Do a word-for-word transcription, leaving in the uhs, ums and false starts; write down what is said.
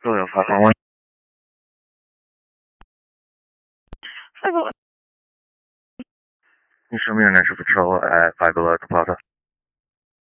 Royal five one one. five one one. You show me your next patrol at Five Below at the Plaza.